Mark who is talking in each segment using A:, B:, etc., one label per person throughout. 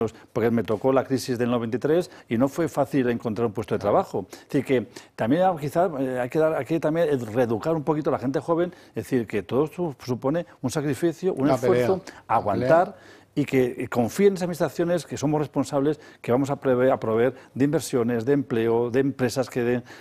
A: porque me tocó la crisis del 93 y no fue fácil encontrar un puesto de trabajo. Es decir, que también quizás hay que también reeducar un poquito a la gente joven, es decir, que todo esto supone un sacrificio, un esfuerzo, aguantar y que confíen en esas administraciones que somos responsables, que vamos a proveer de inversiones, de empleo, de empresas que den...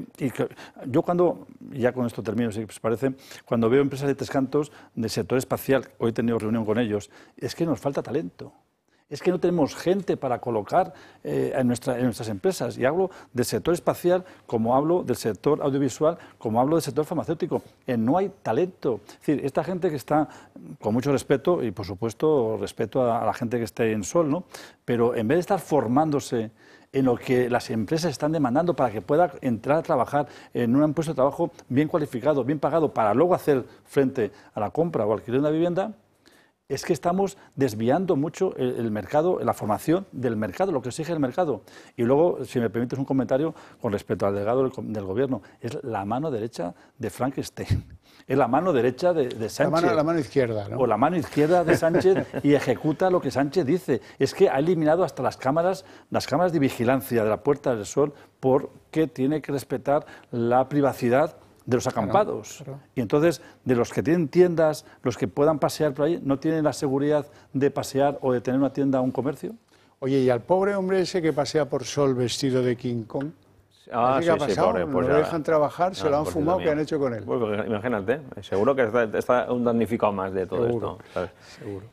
A: yo cuando, ya con esto termino, si os parece, cuando veo empresas de Tres Cantos, del sector espacial, hoy he tenido reunión con ellos, es que nos falta talento. Es que no tenemos gente para colocar en nuestras empresas. Y hablo del sector espacial, como hablo del sector audiovisual, como hablo del sector farmacéutico. No hay talento. Es decir, esta gente que está, con mucho respeto, y por supuesto respeto a la gente que esté en Sol, ¿no? Pero en vez de estar formándose en lo que las empresas están demandando para que pueda entrar a trabajar en un puesto de trabajo bien cualificado, bien pagado, para luego hacer frente a la compra o alquiler de una vivienda, es que estamos desviando mucho el mercado, la formación del mercado, lo que exige el mercado. Y luego, si me permites un comentario con respecto al delegado del Gobierno, es la mano derecha de Frankenstein, es la mano derecha de Sánchez.
B: La mano izquierda, ¿no?
A: O la mano izquierda de Sánchez y ejecuta lo que Sánchez dice. Es que ha eliminado hasta las cámaras de vigilancia de la Puerta del Sol porque tiene que respetar la privacidad de los acampados. Claro. Y entonces, de los que tienen tiendas, los que puedan pasear por ahí, ¿no tienen la seguridad de pasear o de tener una tienda o un comercio?
B: Oye, ¿y al pobre hombre ese que pasea por Sol vestido de King Kong? ¿Qué ha pasado?
C: Pobre, pues
B: ¿No lo dejan trabajar? ¿Se lo han fumado? ¿Qué han hecho con él?
C: Pues, imagínate, seguro que está un damnificado más de todo esto. ¿Sabes?
B: Seguro.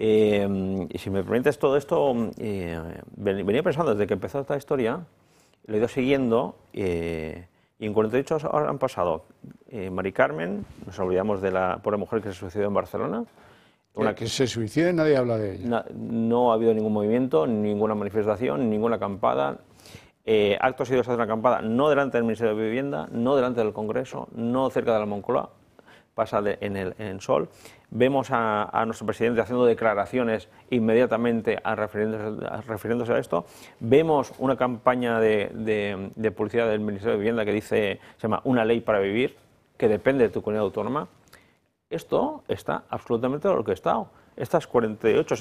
C: Y si me permites todo esto, venía pensando desde que empezó esta historia, lo he ido siguiendo... Y en 48 horas han pasado Mari Carmen, nos olvidamos de la pobre mujer que se suicidó en Barcelona.
B: Que se suicide, nadie habla de ella.
C: No ha habido ningún movimiento, ninguna manifestación, ninguna acampada. Acto seguido se hace una acampada, no delante del Ministerio de Vivienda, no delante del Congreso, no cerca de la Moncloa, pasa en Sol. Vemos a nuestro presidente haciendo declaraciones inmediatamente refiriéndose a esto. Vemos una campaña de publicidad del Ministerio de Vivienda que se llama Una ley para vivir, que depende de tu comunidad autónoma. Esto está absolutamente orquestado. Estas 48,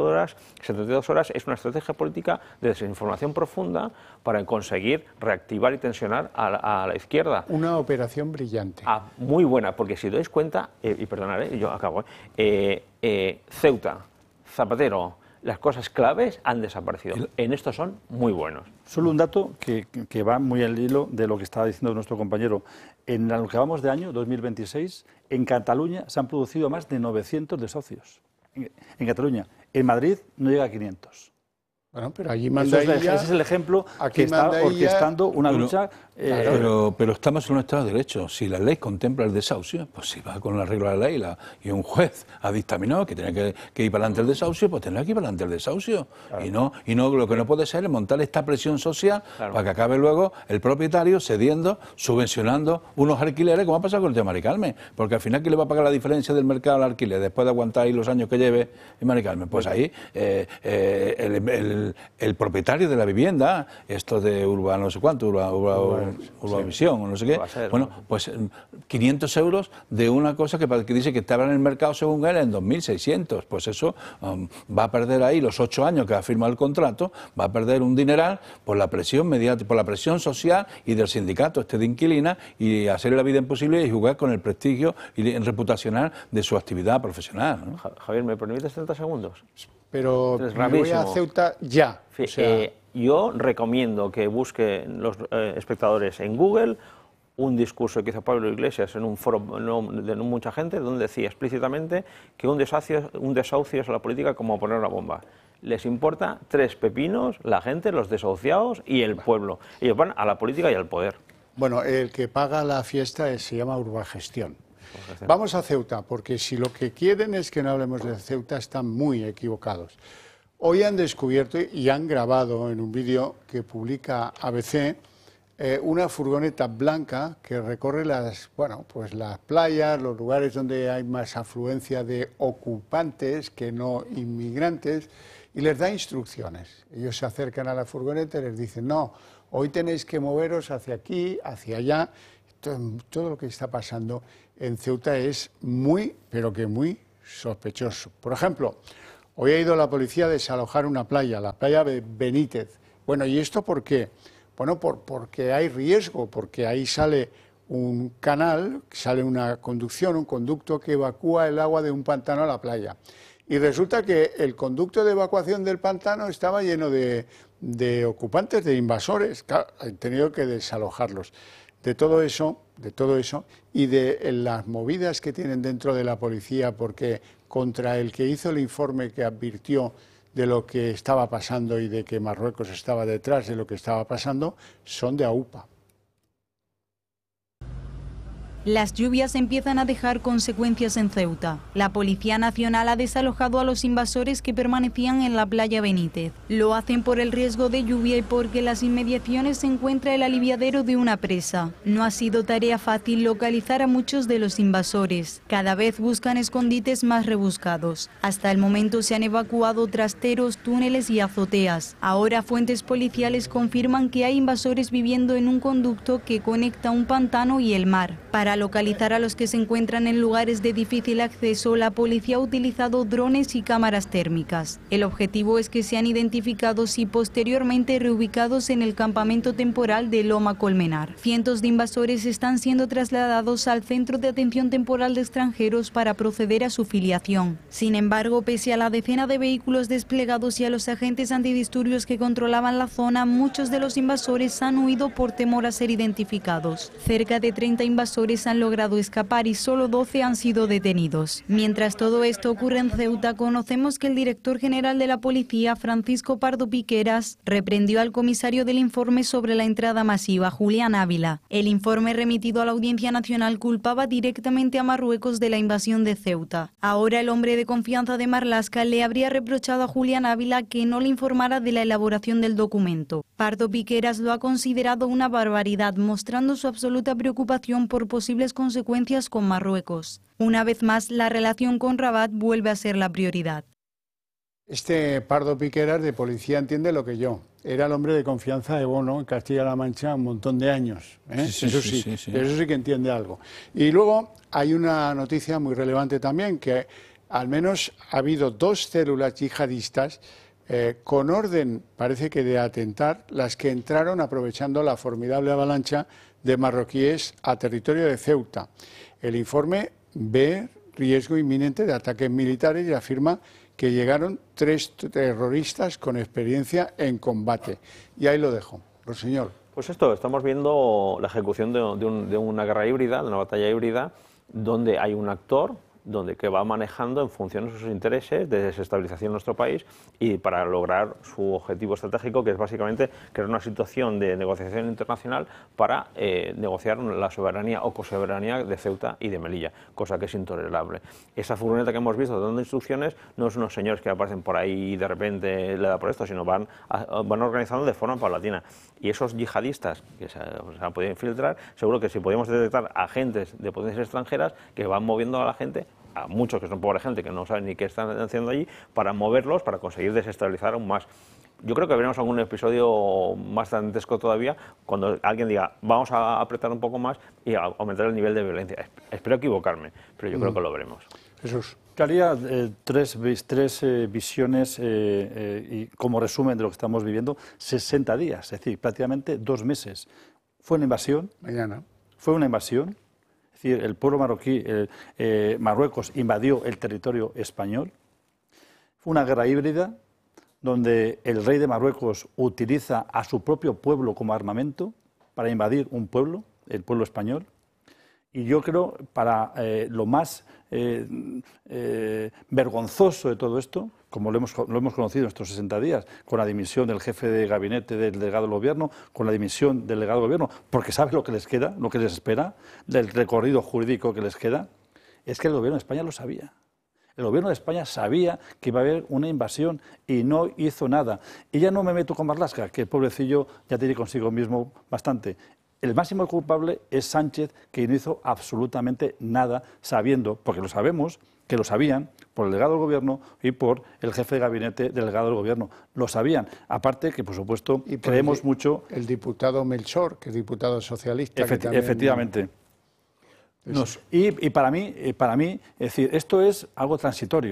C: 72 horas es una estrategia política de desinformación profunda para conseguir reactivar y tensionar a la izquierda.
B: Una operación brillante.
C: Muy buena, porque si os dais cuenta, y perdonad, yo acabo, Ceuta, Zapatero, las cosas claves han desaparecido. En esto son muy buenos.
A: Solo un dato que va muy al hilo de lo que estaba diciendo nuestro compañero. En lo que vamos de año, 2026, en Cataluña se han producido más de 900 desahucios. En Cataluña. En Madrid no llega a 500.
B: Bueno, pero allí manda
A: ese es el ejemplo que está orquestando una lucha...
D: Pero estamos en un Estado de Derecho. Si la ley contempla el desahucio, pues si va con el arreglo de la ley y un juez ha dictaminado que tiene que ir para adelante el desahucio, pues tendrá que ir para adelante el desahucio. Claro. Y no lo que no puede ser es montar esta presión social para que acabe luego el propietario cediendo, subvencionando unos alquileres, como ha pasado con el tema Mari Carmen. Porque al final, ¿quién le va a pagar la diferencia del mercado al alquiler después de aguantar ahí los años que lleve en Mari Carmen? Pues ahí el propietario de la vivienda, esto de Urbano, no sé cuánto, Urbavisión, o no sé qué, bueno, pues 500 euros de una cosa que dice que estaba en el mercado según él en 2.600, pues eso va a perder ahí los 8 años que ha firmado el contrato, va a perder un dineral por la presión mediática, por la presión social y del sindicato de inquilina y hacerle la vida imposible y jugar con el prestigio y reputacional de su actividad profesional, ¿no?
C: Javier, ¿me permites 30 segundos?
B: Pero me voy a Ceuta ya.
C: Sí, o sea... yo recomiendo que busquen los espectadores en Google un discurso que hizo Pablo Iglesias en un foro de mucha gente, donde decía explícitamente que un desahucio es a la política como poner una bomba. Les importa 3 pepinos, la gente, los desahuciados y el pueblo. Ellos van a la política y al poder.
B: Bueno, el que paga la fiesta se llama Urbagestión. Vamos a Ceuta, porque si lo que quieren es que no hablemos de Ceuta, están muy equivocados. Hoy han descubierto y han grabado en un vídeo que publica ABC una furgoneta blanca que recorre las playas, los lugares donde hay más afluencia de ocupantes que no inmigrantes, y les da instrucciones. Ellos se acercan a la furgoneta y les dicen, no, hoy tenéis que moveros hacia aquí, hacia allá. Todo lo que está pasando en Ceuta es muy, pero que muy sospechoso. Por ejemplo, Hoy ha ido la policía a desalojar una playa, la playa de Benítez. Bueno, ¿y esto por qué? Bueno, porque hay riesgo, porque ahí sale un canal, sale una conducción, un conducto que evacúa el agua de un pantano a la playa. Y resulta que el conducto de evacuación del pantano estaba lleno de ocupantes, de invasores. Claro, han tenido que desalojarlos. De todo eso y de las movidas que tienen dentro de la policía, porque contra el que hizo el informe que advirtió de lo que estaba pasando y de que Marruecos estaba detrás de lo que estaba pasando, son de AUPA.
E: Las lluvias empiezan a dejar consecuencias en Ceuta. La Policía Nacional ha desalojado a los invasores que permanecían en la playa Benítez. Lo hacen por el riesgo de lluvia y porque en las inmediaciones se encuentra el aliviadero de una presa. No ha sido tarea fácil localizar a muchos de los invasores. Cada vez buscan escondites más rebuscados. Hasta el momento se han evacuado trasteros, túneles y azoteas. Ahora fuentes policiales confirman que hay invasores viviendo en un conducto que conecta un pantano y el mar. Para localizar a los que se encuentran en lugares de difícil acceso, la policía ha utilizado drones y cámaras térmicas. El objetivo es que sean identificados y posteriormente reubicados en el campamento temporal de Loma Colmenar. Cientos de invasores están siendo trasladados al Centro de Atención Temporal de Extranjeros para proceder a su filiación. Sin embargo, pese a la decena de vehículos desplegados y a los agentes antidisturbios que controlaban la zona, muchos de los invasores han huido por temor a ser identificados. Cerca de 30 invasores han logrado escapar y solo 12 han sido detenidos. Mientras todo esto ocurre en Ceuta, conocemos que el director general de la policía, Francisco Pardo Piqueras, reprendió al comisario del informe sobre la entrada masiva, Julián Ávila. El informe remitido a la Audiencia Nacional culpaba directamente a Marruecos de la invasión de Ceuta. Ahora el hombre de confianza de Marlaska le habría reprochado a Julián Ávila que no le informara de la elaboración del documento. Pardo Piqueras lo ha considerado una barbaridad, mostrando su absoluta preocupación por posibles consecuencias con Marruecos. Una vez más, la relación con Rabat vuelve a ser la prioridad.
B: Este Pardo Piqueras de policía entiende lo que yo. Era el hombre de confianza de Bono en Castilla-La Mancha un montón de años. Eso sí que entiende algo. Y luego hay una noticia muy relevante también, que al menos ha habido 2 células yihadistas con orden, parece que de atentar, las que entraron aprovechando la formidable avalancha de marroquíes a territorio de Ceuta. El informe ve riesgo inminente de ataques militares y afirma que llegaron 3 terroristas con experiencia en combate. Y ahí lo dejo. Señor.
C: Pues esto, estamos viendo la ejecución de una guerra híbrida, de una batalla híbrida, donde hay un actor que va manejando en función de sus intereses de desestabilización de nuestro país y para lograr su objetivo estratégico, que es básicamente crear una situación de negociación internacional para negociar la soberanía o cosoberanía de Ceuta y de Melilla, cosa que es intolerable. Esa furgoneta que hemos visto dando instrucciones no es unos señores que aparecen por ahí y de repente le da por esto, sino van organizando de forma paulatina. Y esos yihadistas que se han podido infiltrar, seguro que si podemos detectar agentes de potencias extranjeras que van moviendo a la gente, a muchos que son pobre gente que no saben ni qué están haciendo allí, para moverlos, para conseguir desestabilizar aún más. Yo creo que veremos algún episodio más dantesco todavía cuando alguien diga vamos a apretar un poco más y a aumentar el nivel de violencia. Espero equivocarme, pero yo creo que lo veremos.
B: Jesús.
A: Haría tres visiones y como resumen de lo que estamos viviendo, 60 días, es decir, prácticamente 2 meses. Fue una invasión.
B: Mañana.
A: Fue una invasión. Es decir, el pueblo marroquí, Marruecos invadió el territorio español. Fue una guerra híbrida donde el rey de Marruecos utiliza a su propio pueblo como armamento para invadir un pueblo, el pueblo español. Y yo creo, para lo más vergonzoso de todo esto, como lo hemos conocido en estos 60 días, con la dimisión del jefe de gabinete del delegado del gobierno, con la dimisión del delegado del gobierno, porque sabe lo que les queda, lo que les espera, del recorrido jurídico que les queda, es que el gobierno de España lo sabía. El gobierno de España sabía que iba a haber una invasión y no hizo nada. Y ya no me meto con Marlaska, que el pobrecillo ya tiene consigo mismo bastante. El máximo culpable es Sánchez, que no hizo absolutamente nada, sabiendo, porque lo sabemos, que lo sabían por el delegado del gobierno y por el jefe de gabinete del delegado del gobierno. Lo sabían. Aparte que, por supuesto, creemos mucho...
B: El diputado Melchor, que es diputado socialista.
A: Efectivamente. Y para mí, es decir, esto es algo transitorio.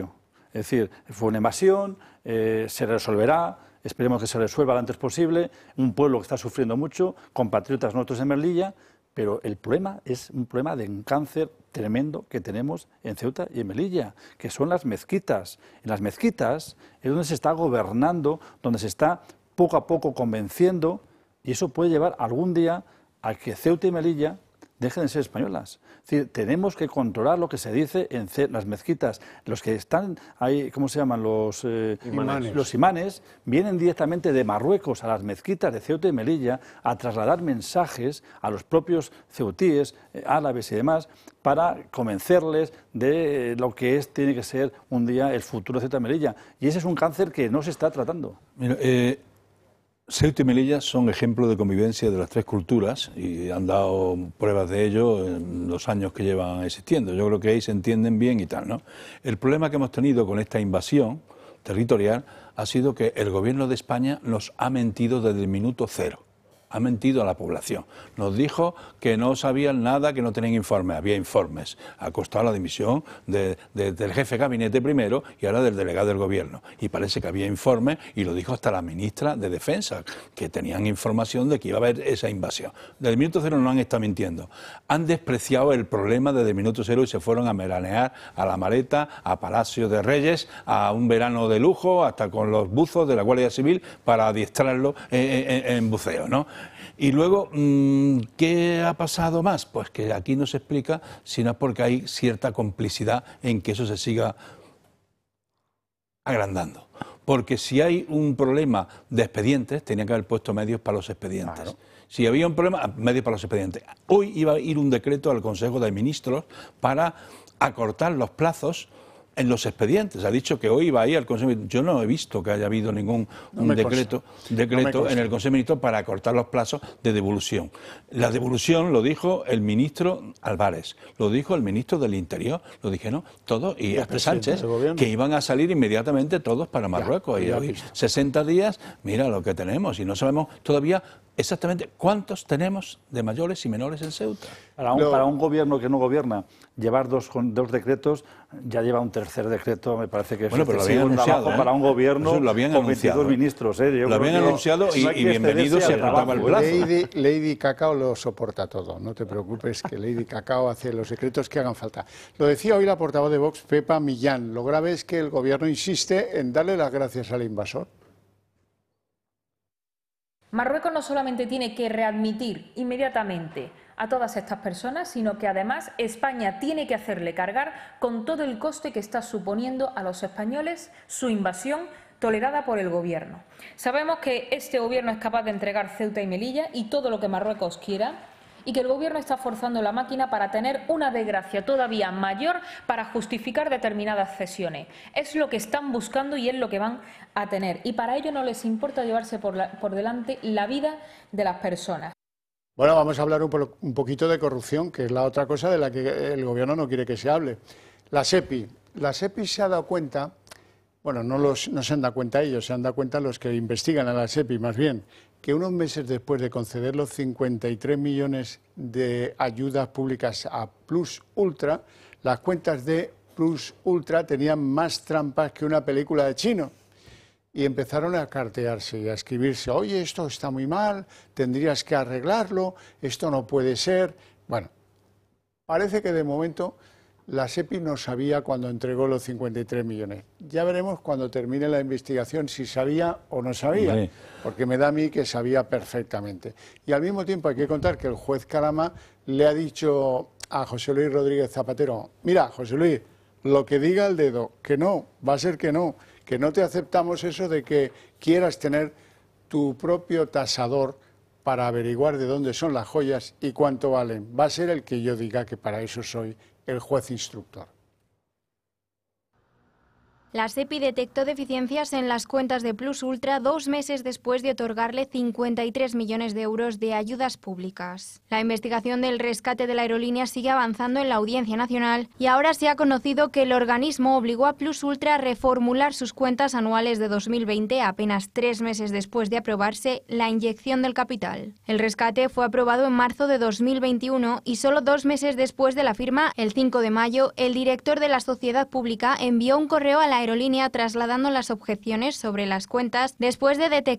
A: Es decir, fue una invasión, se resolverá, esperemos que se resuelva lo antes posible, un pueblo que está sufriendo mucho, compatriotas nuestros en Melilla, pero el problema es un problema de un cáncer tremendo que tenemos en Ceuta y en Melilla, que son las mezquitas. En las mezquitas es donde se está gobernando, donde se está poco a poco convenciendo, y eso puede llevar algún día a que Ceuta y Melilla dejen de ser españolas. Es decir, tenemos que controlar lo que se dice en las mezquitas. Los que están ahí, ¿cómo se llaman? Los
B: imanes.
A: Los imanes vienen directamente de Marruecos a las mezquitas de Ceuta y Melilla a trasladar mensajes a los propios ceutíes, árabes y demás, para convencerles de lo que tiene que ser un día el futuro de Ceuta y Melilla. Y ese es un cáncer que no se está tratando.
D: Mira, Ceuta y Melilla son ejemplos de convivencia de las tres culturas y han dado pruebas de ello en los años que llevan existiendo. Yo creo que ahí se entienden bien y tal, ¿no? El problema que hemos tenido con esta invasión territorial ha sido que el gobierno de España nos ha mentido desde el minuto cero. Ha mentido a la población. Nos dijo que no sabían nada, que no tenían informes. Había informes. Ha costado la dimisión del jefe de gabinete primero y ahora del delegado del gobierno. Y parece que había informes, y lo dijo hasta la ministra de Defensa, que tenían información de que iba a haber esa invasión. Desde el minuto cero no han estado mintiendo. Han despreciado el problema desde el minuto cero y se fueron a meranear a La Maleta, a Palacio de Reyes, a un verano de lujo, hasta con los buzos de la Guardia Civil para adiestrarlo en buceo, ¿no? Y luego, ¿qué ha pasado más? Pues que aquí no se explica, sino porque hay cierta complicidad en que eso se siga agrandando. Porque si hay un problema de expedientes, tenían que haber puesto medios para los expedientes. Claro. Si había un problema, medios para los expedientes. Hoy iba a ir un decreto al Consejo de Ministros para acortar los plazos en los expedientes. Ha dicho que hoy iba a ir al Consejo de Ministros. Yo no he visto que haya habido ningún decreto en el Consejo de Ministros para acortar los plazos de devolución. La devolución lo dijo el ministro Álvarez, lo dijo el ministro del Interior, lo dijeron todos, y hasta Sánchez, que iban a salir inmediatamente todos para Marruecos. Y hoy, 60 días, mira lo que tenemos, y no sabemos todavía exactamente cuántos tenemos de mayores y menores en Ceuta.
A: Para un gobierno que no gobierna, llevar dos decretos, ya lleva un tercer decreto, me parece que es
D: pero lo habían anunciado,
A: para un gobierno
D: lo habían
A: con 22 ministros.
D: Lo habían anunciado y bienvenido se apretaba el plazo.
B: Lady Cacao lo soporta todo, no te preocupes, que Lady Cacao hace los decretos que hagan falta. Lo decía hoy la portavoz de Vox, Pepa Millán, lo grave es que el gobierno insiste en darle las gracias al invasor.
F: Marruecos no solamente tiene que readmitir inmediatamente a todas estas personas, sino que además España tiene que hacerle cargar con todo el coste que está suponiendo a los españoles su invasión tolerada por el gobierno. Sabemos que este gobierno es capaz de entregar Ceuta y Melilla y todo lo que Marruecos quiera, y que el gobierno está forzando la máquina para tener una desgracia todavía mayor para justificar determinadas cesiones. Es lo que están buscando y es lo que van a tener. Y para ello no les importa llevarse por delante la vida de las personas.
B: Bueno, vamos a hablar un poquito de corrupción, que es la otra cosa de la que el gobierno no quiere que se hable. La SEPI. La SEPI se ha dado cuenta, bueno, no se han dado cuenta ellos, se han dado cuenta los que investigan a la SEPI más bien, que unos meses después de conceder los 53 millones de ayudas públicas a Plus Ultra, las cuentas de Plus Ultra tenían más trampas que una película de chino. Y empezaron a cartearse y a escribirse, oye, esto está muy mal, tendrías que arreglarlo, esto no puede ser. Bueno, parece que de momento la SEPI no sabía cuando entregó los 53 millones. Ya veremos cuando termine la investigación si sabía o no sabía, porque me da a mí que sabía perfectamente. Y al mismo tiempo hay que contar que el juez Calama le ha dicho a José Luis Rodríguez Zapatero, mira, José Luis, lo que diga el dedo, que no, va a ser que no te aceptamos eso de que quieras tener tu propio tasador para averiguar de dónde son las joyas y cuánto valen. Va a ser el que yo diga, que para eso soy el juez instructor.
G: La SEPI detectó deficiencias en las cuentas de Plus Ultra 2 meses después de otorgarle 53 millones de euros de ayudas públicas. La investigación del rescate de la aerolínea sigue avanzando en la Audiencia Nacional y ahora se ha conocido que el organismo obligó a Plus Ultra a reformular sus cuentas anuales de 2020 apenas 3 meses después de aprobarse la inyección del capital. El rescate fue aprobado en marzo de 2021 y solo 2 meses después de la firma, el 5 de mayo, el director de la sociedad pública envió un correo a la la aerolínea trasladando las objeciones sobre las cuentas después de detectar